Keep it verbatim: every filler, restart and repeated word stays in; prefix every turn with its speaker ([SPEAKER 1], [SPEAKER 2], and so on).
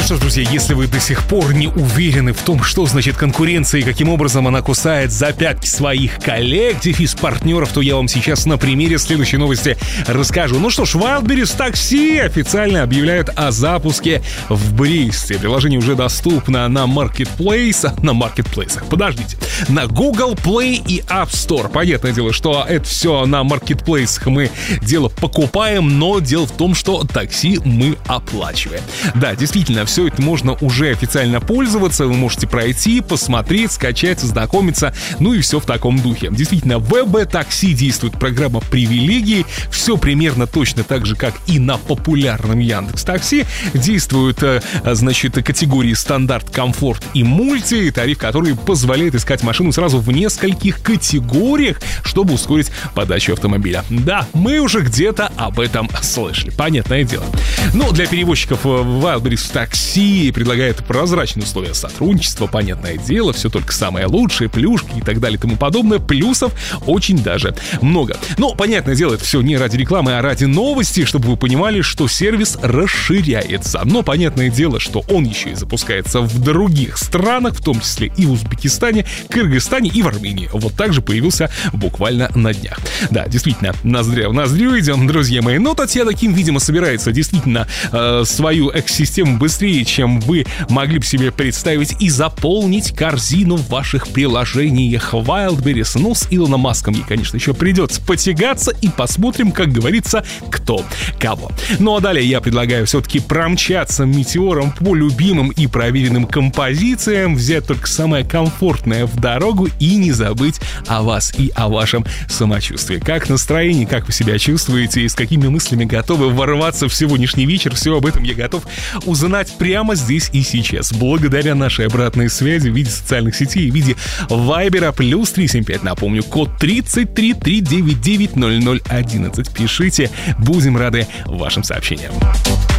[SPEAKER 1] что ж, друзья, если вы до сих пор не уверены в том, что значит конкуренция и каким образом она кусает за пятки своих коллег, дефис партнеров, то я вам сейчас на примере следующей новости расскажу. Ну что ж, Wildberries Taxi официально объявляют о запуске в Бресте. Приложение уже доступно на Marketplace, на маркетплейсах, подождите, на Google Play и App Store. Понятное дело, что это все на маркетплейсах мы дело покупаем, но дело в том, что такси мы оплачиваем. Да, действительно, все это можно уже официально пользоваться, вы можете пройти, посмотреть, скачать, ознакомиться, ну и все в таком духе. Действительно, в вэ бэ такси действует программа привилегий, все примерно точно так же, как и на популярном Яндекс.Такси. Действуют, значит, категории стандарт, комфорт и мульти, тариф, который позволяет искать машину сразу в нескольких категориях, чтобы ускорить подачу автомобиля. Да, мы уже где-то об этом слышали, понятное дело. Но для перевозчиков Wildberries Taxi предлагает прозрачные условия сотрудничества, понятное дело, все только самое лучшее, плюшки и так далее и тому подобное. Плюсов очень даже много. Но, понятное дело, это все не ради рекламы, а ради новости, чтобы вы понимали, что сервис расширяется. Но, понятное дело, что он еще и запускается в других странах, в том числе и в Узбекистане, Кыргызстане и в Армении. Вот так же появился буквально на днях. Да, действительно, ноздря в ноздрю идем, друзья мои. Но Татьяна Ким, видимо, собирается действительно э, свою экосистему быстрее, чем вы могли бы себе представить, и заполнить корзину в ваших приложениях Wildberries. Ну, с Илоном Маском ей, конечно, еще придется потягаться, и посмотрим, как говорится, кто кого. Ну, а далее я предлагаю все-таки промчаться метеором по любимым и проверенным композициям, взять только самое комфортное в дорогу и не забыть о вас и о вашем самочувствии. Как настроение, как вы себя чувствуете и с какими мыслями готовы ворваться в сегодняшний вечер, все об этом я готов узнать прямо здесь и сейчас, благодаря нашей обратной связи в виде социальных сетей и в виде Вайбера плюс три семь пять, напомню, код тридцать три три девять девять ноль ноль одиннадцать. Пишите, будем рады вашим сообщениям.